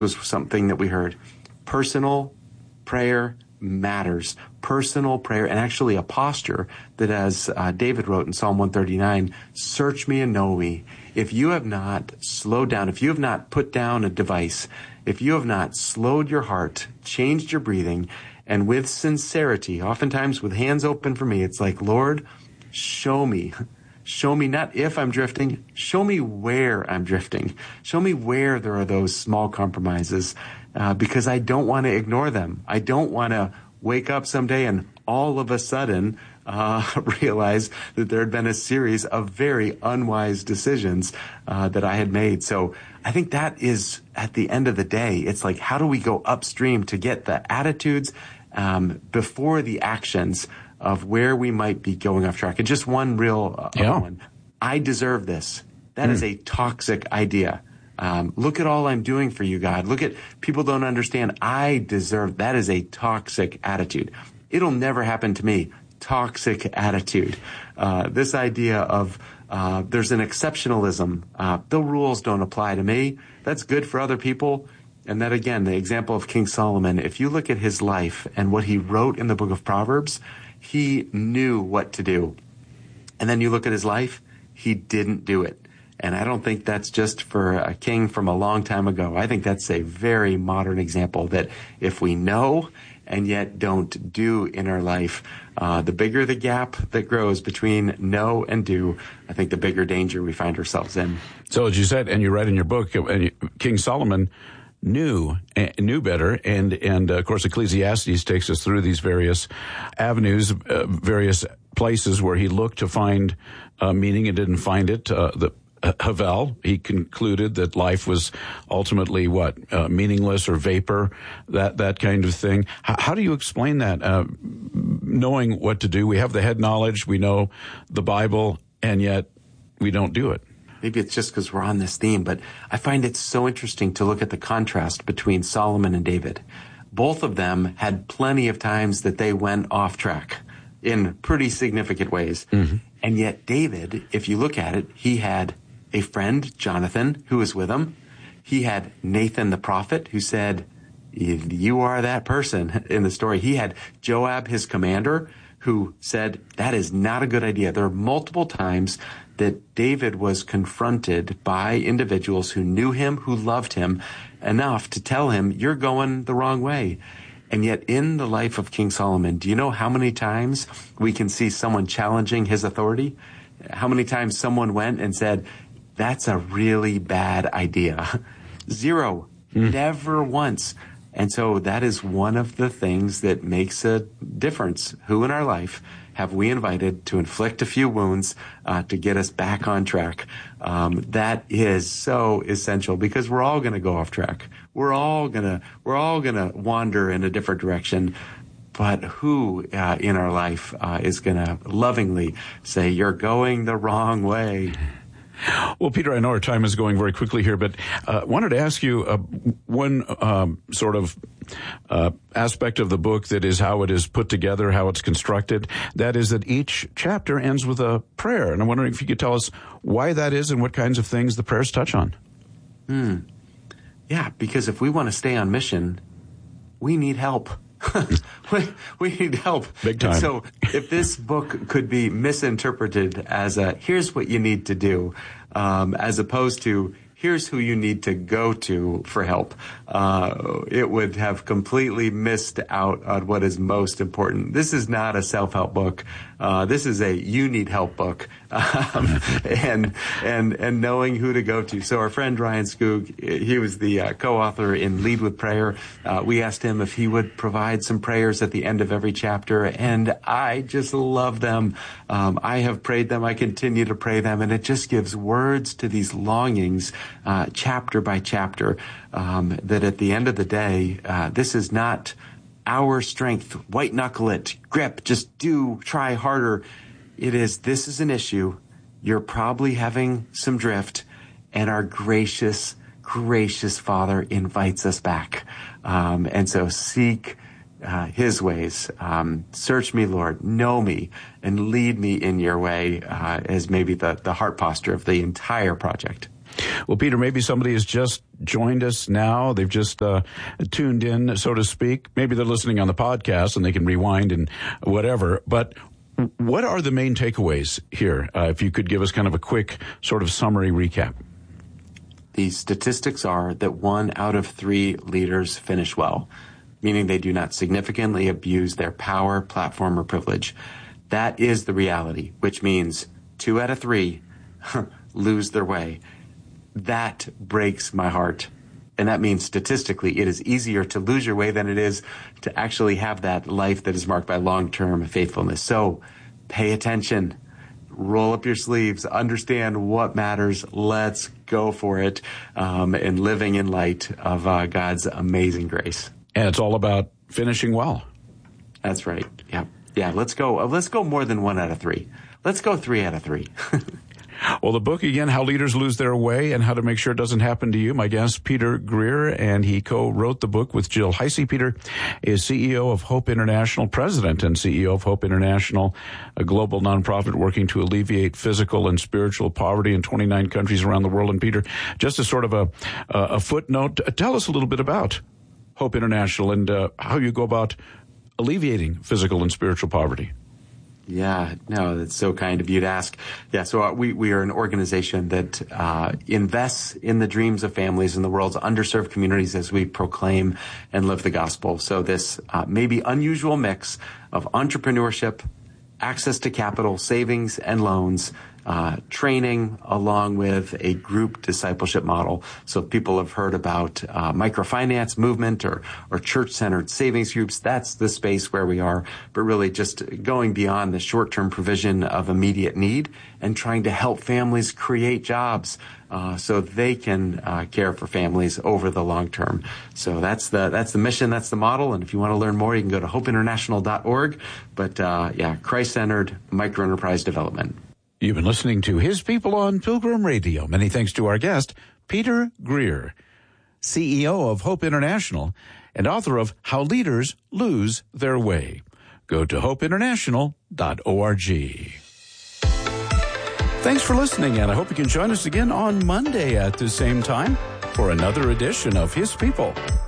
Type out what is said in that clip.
was something that we heard. Personal prayer matters. Personal prayer, and actually a posture that, as David wrote in Psalm 139, search me and know me. If you have not slowed down, if you have not put down a device, if you have not slowed your heart, changed your breathing, and with sincerity, oftentimes with hands open for me, it's like, Lord, show me. Show me not if I'm drifting, show me where I'm drifting. Show me where there are those small compromises, because I don't want to ignore them. I don't want to wake up someday and all of a sudden realize that there had been a series of very unwise decisions that I had made. So I think that is, at the end of the day, it's like, how do we go upstream to get the attitudes before the actions of where we might be going off track? And just one real one. I deserve this. That is a toxic idea. Look at all I'm doing for you, God. Look at people don't understand. I deserve. That is a toxic attitude. It'll never happen to me. Toxic attitude. This idea of there's an exceptionalism. The rules don't apply to me. That's good for other people. And that, again, the example of King Solomon, if you look at his life and what he wrote in the book of Proverbs, he knew what to do. And then you look at his life, he didn't do it. And I don't think that's just for a king from a long time ago. I think that's a very modern example that if we know and yet don't do in our life, the bigger the gap that grows between know and do, I think the bigger danger we find ourselves in. So as you said, and you write in your book, King Solomon knew better, and of course Ecclesiastes takes us through these various avenues, various places where he looked to find meaning and didn't find it. The Havel, he concluded that life was ultimately meaningless or vapor, that kind of thing. How do you explain that? Knowing what to do, we have the head knowledge, we know the Bible, and yet we don't do it. Maybe it's just because we're on this theme, but I find it so interesting to look at the contrast between Solomon and David. Both of them had plenty of times that they went off track in pretty significant ways. Mm-hmm. And yet David, if you look at it, he had a friend, Jonathan, who was with him. He had Nathan the prophet, who said, you are that person in the story. He had Joab, his commander, who said, that is not a good idea. There are multiple times that David was confronted by individuals who knew him, who loved him enough to tell him, you're going the wrong way. And yet in the life of King Solomon, do you know how many times we can see someone challenging his authority? How many times someone went and said, that's a really bad idea? Zero. Never once. And so that is one of the things that makes a difference. Who in our life have we invited to inflict a few wounds to get us back on track? That is so essential, because we're all going to go off track. We're all gonna wander in a different direction. But who in our life is going to lovingly say, you're going the wrong way? Well, Peter, I know our time is going very quickly here, but wanted to ask you one sort of aspect of the book that is how it is put together, how it's constructed. That is that each chapter ends with a prayer. And I'm wondering if you could tell us why that is and what kinds of things the prayers touch on. Yeah, because if we want to stay on mission, we need help. we need help. Big time. And so if this book could be misinterpreted as here's what you need to do, as opposed to here's who you need to go to for help, it would have completely missed out on what is most important. This is not a self-help book. This is a you need help book, and knowing who to go to. So our friend Ryan Skoog, he was the co-author in Lead with Prayer. We asked him if he would provide some prayers at the end of every chapter, and I just love them. I have prayed them. I continue to pray them, and it just gives words to these longings, chapter by chapter, that at the end of the day, this is not our strength, white knuckle it, grip, just try harder. This is an issue. You're probably having some drift, and our gracious Father invites us back. And so seek his ways. Search me, Lord, know me, and lead me in your way, as maybe the heart posture of the entire project. Well, Peter, maybe somebody has just joined us now. They've just tuned in, so to speak. Maybe they're listening on the podcast and they can rewind and whatever. But what are the main takeaways here? If you could give us kind of a quick sort of summary recap. The statistics are that 1 out of 3 leaders finish well, meaning they do not significantly abuse their power, platform, or privilege. That is the reality, which means 2 out of 3 lose their way. That breaks my heart. And that means statistically, it is easier to lose your way than it is to actually have that life that is marked by long-term faithfulness. So pay attention. Roll up your sleeves, understand what matters. Let's go for it, and living in light of God's amazing grace. And it's all about finishing well. That's right. Yeah. Let's go more than 1 out of 3. Let's go 3 out of 3. Well, the book, again, How Leaders Lose Their Way and How to Make Sure It Doesn't Happen to You. My guest, Peter Greer, and he co-wrote the book with Jill Heisey. Peter is CEO of Hope International, president and CEO of Hope International, a global nonprofit working to alleviate physical and spiritual poverty in 29 countries around the world. And Peter, just as sort of a footnote, tell us a little bit about Hope International and how you go about alleviating physical and spiritual poverty. Yeah, no, that's so kind of you to ask. Yeah, so we are an organization that invests in the dreams of families in the world's underserved communities as we proclaim and live the gospel. So this maybe unusual mix of entrepreneurship, access to capital, savings and loans, training, along with a group discipleship model. So people have heard about microfinance movement or church-centered savings groups. That's the space where we are, but really just going beyond the short-term provision of immediate need and trying to help families create jobs so they can care for families over the long term. So that's the mission, that's the model. And if you want to learn more, you can go to hopeinternational.org. But Christ-centered microenterprise development. You've been listening to His People on Pilgrim Radio. Many thanks to our guest, Peter Greer, CEO of Hope International and author of How Leaders Lose Their Way. Go to hopeinternational.org. Thanks for listening, and I hope you can join us again on Monday at the same time for another edition of His People